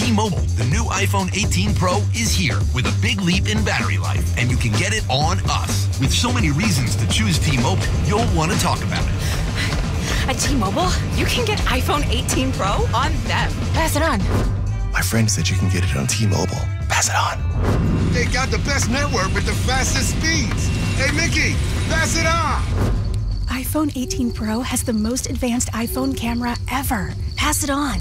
T-Mobile, the new iPhone 18 Pro is here with a big leap in battery life, and you can get it on us. With so many reasons to choose T-Mobile, you'll want to talk about it. At T-Mobile, you can get iPhone 18 Pro on them. Pass it on. My friend said you can get it on T-Mobile. Pass it on. They got the best network with the fastest speeds. Hey, Mickey, pass it on. iPhone 18 Pro has the most advanced iPhone camera ever. Pass it on.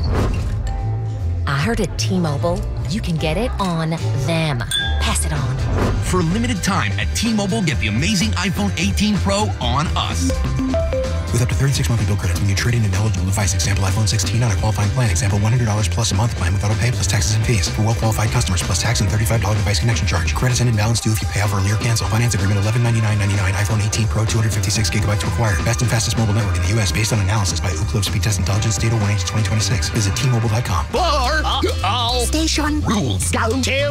I heard at T-Mobile, you can get it on them. Pass it on. For a limited time at T-Mobile, get the amazing iPhone 18 Pro on us. With up to 36 monthly bill credits when you trade in an eligible device. Example, iPhone 16 on a qualifying plan. Example, $100 plus a month plan with auto pay plus taxes and fees. For well-qualified customers plus tax and $35 device connection charge. Credits end and balance due if you pay off early or cancel. Finance agreement $1199.99. iPhone 18 Pro 256 gigabytes required. Best and fastest mobile network in the U.S. based on analysis by Ookla Speed Test Intelligence Data 1H2026. Visit T-Mobile.com. Station rules. Go to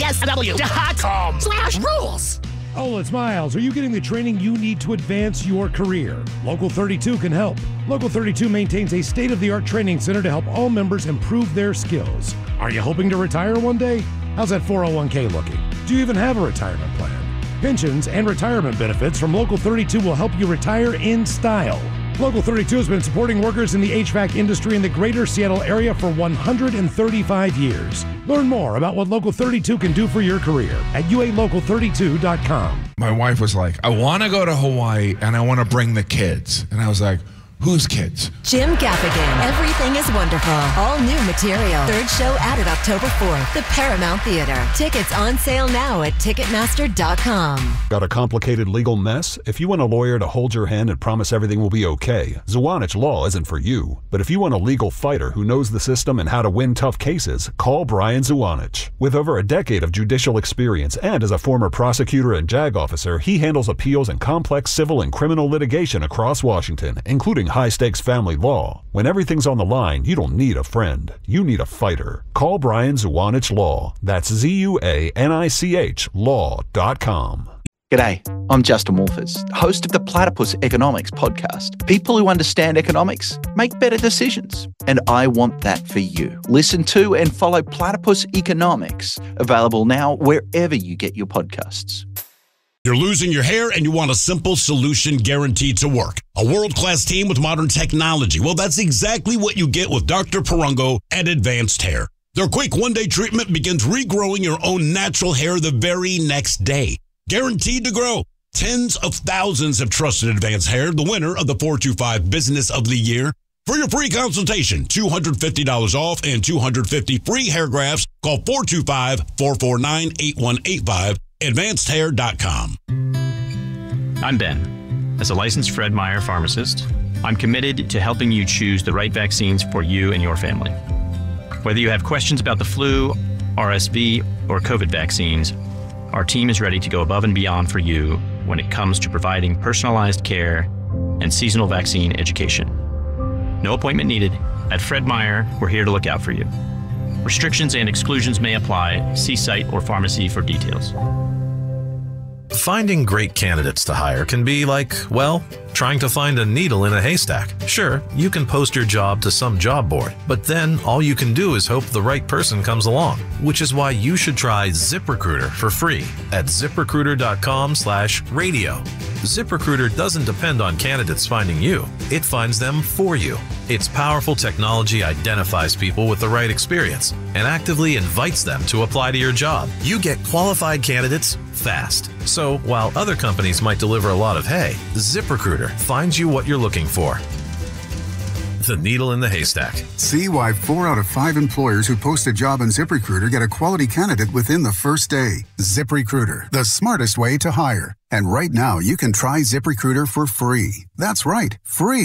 KISW.com/rules. Oh, it's Miles. Are you getting the training you need to advance your career? Local 32 can help. Local 32 maintains a state-of-the-art training center to help all members improve their skills. Are you hoping to retire one day? How's that 401k looking? Do you even have a retirement plan? Pensions and retirement benefits from Local 32 will help you retire in style. Local 32 has been supporting workers in the HVAC industry in the greater Seattle area for 135 years. Learn more about what Local 32 can do for your career at ualocal32.com. My wife was like, I want to go to Hawaii and I want to bring the kids. And I was like, whose kids? Jim Gaffigan, Everything is Wonderful. All new material. Third show added October 4th. The Paramount Theater. Tickets on sale now at Ticketmaster.com. Got a complicated legal mess? If you want a lawyer to hold your hand and promise everything will be okay, Zuanich Law isn't for you. But if you want a legal fighter who knows the system and how to win tough cases, call Brian Zuanich. With over a decade of judicial experience and as a former prosecutor and JAG officer, he handles appeals in complex civil and criminal litigation across Washington, including high-stakes family law. When everything's on the line, you don't need a friend. You need a fighter. Call Brian Zuanich Law. That's ZUANICH Law.com. G'day, I'm Justin Wolfers, host of the Platypus Economics podcast. People who understand economics make better decisions, and I want that for you. Listen to and follow Platypus Economics, available now wherever you get your podcasts. You're losing your hair and you want a simple solution guaranteed to work. A world-class team with modern technology. Well, that's exactly what you get with Dr. Perungo at Advanced Hair. Their quick one-day treatment begins regrowing your own natural hair the very next day. Guaranteed to grow. Tens of thousands have trusted Advanced Hair, the winner of the 425 Business of the Year. For your free consultation, $250 off and 250 free hair grafts, call 425-449-8185. AdvancedHair.com. I'm Ben. As a licensed Fred Meyer pharmacist, I'm committed to helping you choose the right vaccines for you and your family. Whether you have questions about the flu, RSV, or COVID vaccines, our team is ready to go above and beyond for you when it comes to providing personalized care and seasonal vaccine education. No appointment needed. At Fred Meyer, we're here to look out for you. Restrictions and exclusions may apply. See site or pharmacy for details. Finding great candidates to hire can be like, well, trying to find a needle in a haystack. Sure, you can post your job to some job board, but then all you can do is hope the right person comes along, which is why you should try ZipRecruiter for free at ZipRecruiter.com/radio. ZipRecruiter doesn't depend on candidates finding you. It finds them for you. Its powerful technology identifies people with the right experience and actively invites them to apply to your job. You get qualified candidates fast. So while other companies might deliver a lot of hay, ZipRecruiter finds you what you're looking for. The needle in the haystack. See why 4 out of 5 employers who post a job on ZipRecruiter get a quality candidate within the first day. ZipRecruiter, the smartest way to hire. And right now, you can try ZipRecruiter for free. That's right, free.